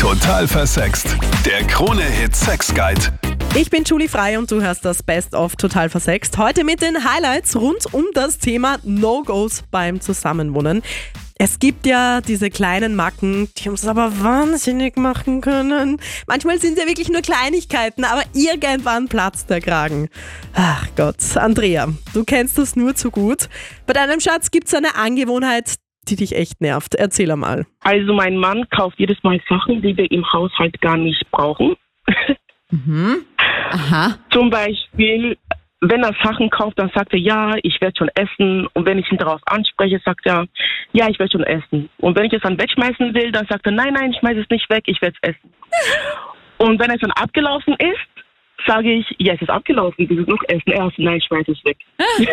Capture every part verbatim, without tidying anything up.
Total versext. Der Krone-Hit Sex Guide. Ich bin Julie Frey und du hörst das Best of Total versext. Heute mit den Highlights rund um das Thema No-Gos beim Zusammenwohnen. Es gibt ja diese kleinen Macken, die uns aber wahnsinnig machen können. Manchmal sind es ja wirklich nur Kleinigkeiten, aber irgendwann platzt der Kragen. Ach Gott, Andrea, du kennst das nur zu gut. Bei deinem Schatz gibt es eine Angewohnheit, die dich echt nervt. Erzähl einmal. Also mein Mann kauft jedes Mal Sachen, die wir im Haushalt gar nicht brauchen. Mhm. Aha. Zum Beispiel, wenn er Sachen kauft, dann sagt er, ja, ich werde schon essen. Und wenn ich ihn darauf anspreche, sagt er, ja, ich werde schon essen. Und wenn ich es dann wegschmeißen will, dann sagt er, nein, nein, schmeiß es nicht weg, ich werde es essen. Und wenn es dann abgelaufen ist, sage ich, ja, es ist abgelaufen, du willst noch essen. Er sagt, nein, schmeiß es weg.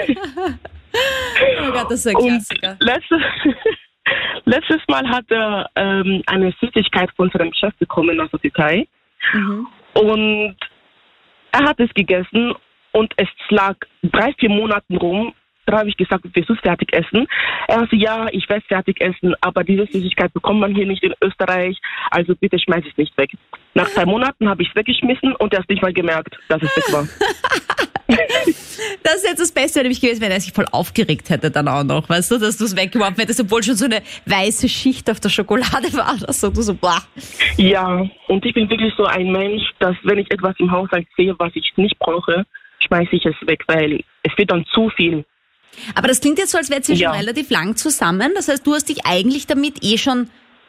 Oh Gott, das ist ein Klassiker. Und letztes, letztes Mal hat er ähm, eine Süßigkeit von seinem Chef bekommen aus der Türkei. Mhm. Und er hat es gegessen und es lag drei, vier Monaten rum. Da habe ich gesagt, willst du es fertig essen? Er sagte, ja, ich werde es fertig essen, aber diese Süßigkeit bekommt man hier nicht in Österreich, also bitte schmeiß es nicht weg. Nach zwei Monaten habe ich es weggeschmissen und er hat nicht mal gemerkt, dass es weg war. Das ist jetzt das Beste nämlich gewesen, wenn er sich voll aufgeregt hätte dann auch noch, weißt du, dass du es weggeworfen hättest, obwohl schon so eine weiße Schicht auf der Schokolade war oder so. Du so, boah. Ja, und ich bin wirklich so ein Mensch, dass wenn ich etwas im Haushalt sehe, was ich nicht brauche, schmeiße ich es weg, weil es wird dann zu viel. Aber das klingt jetzt so, als wärt ihr Ja. schon relativ lang zusammen. Das heißt, du hast dich eigentlich damit eh schon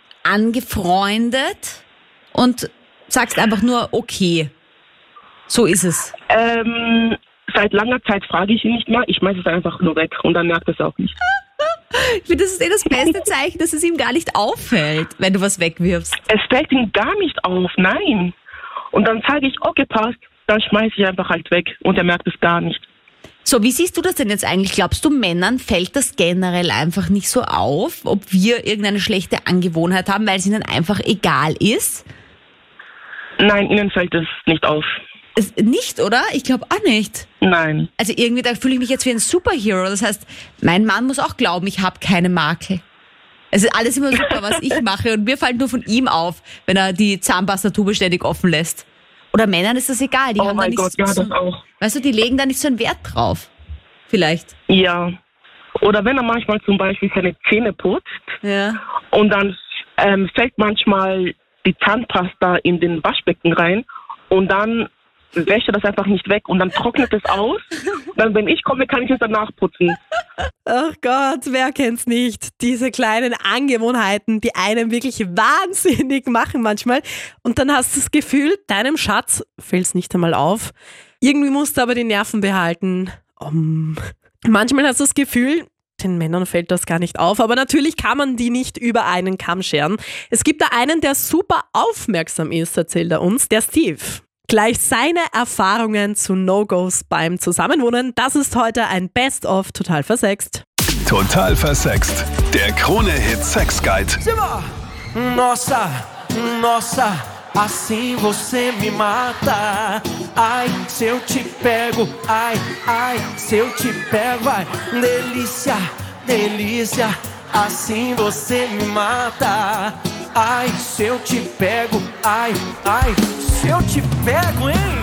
angefreundet und sagst einfach nur, okay, so ist es. Ähm, seit langer Zeit frage ich ihn nicht mehr, ich schmeiße es einfach nur weg und dann merkt er es auch nicht. Ich finde, das ist eh das beste Zeichen, dass es ihm gar nicht auffällt, wenn du was wegwirfst. Es fällt ihm gar nicht auf, nein. Und dann sage ich, okay, passt, dann schmeiße ich einfach halt weg und er merkt es gar nicht. So, wie siehst du das denn jetzt eigentlich? Glaubst du, Männern fällt das generell einfach nicht so auf, ob wir irgendeine schlechte Angewohnheit haben, weil es ihnen einfach egal ist? Nein, ihnen fällt es nicht auf. Es, nicht, oder? Ich glaube auch nicht. Nein. Also irgendwie, da fühle ich mich jetzt wie ein Superhero. Das heißt, mein Mann muss auch glauben, ich habe keine Marke. Es ist alles immer super, was ich mache und mir fällt nur von ihm auf, wenn er die Zahnpastatube ständig offen lässt. Oder Männern ist das egal. Die Oh haben da mein nicht Gott, ja, so, das auch. Weißt du, die legen da nicht so einen Wert drauf. Vielleicht. Ja. Oder wenn er manchmal zum Beispiel seine Zähne putzt Ja. und dann ähm, fällt manchmal die Zahnpasta in den Waschbecken rein und dann wäscht er das einfach nicht weg und dann trocknet es aus. Dann, wenn ich komme, kann ich es danach putzen. Ach Gott, wer kennt's nicht? Diese kleinen Angewohnheiten, die einem wirklich wahnsinnig machen manchmal. Und dann hast du das Gefühl, deinem Schatz fällt's nicht einmal auf. Irgendwie musst du aber die Nerven behalten. Um. Manchmal hast du das Gefühl, den Männern fällt das gar nicht auf, aber natürlich kann man die nicht über einen Kamm scheren. Es gibt da einen, der super aufmerksam ist, erzählt er uns, der Steve. Gleich seine Erfahrungen zu No-Gos beim Zusammenwohnen, das ist heute ein Best-of Total versext. Total versext. Der Krone-Hit Sex Guide. Nossa, nossa, assim você me mata. Ai, se eu te pego, ai, ai, se eu te pego, vai. Delícia, delícia, assim você me mata. Ai, se eu te pego, ai, ai, se eu te pego, hein?